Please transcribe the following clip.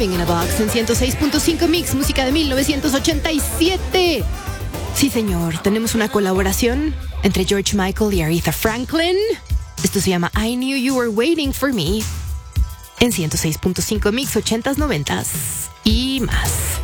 Living in a Box en 106.5 Mix, música de 1987. Sí, señor, tenemos una colaboración entre George Michael y Aretha Franklin. Esto se llama I Knew You Were Waiting for Me en 106.5 Mix, 80s, 90s y más.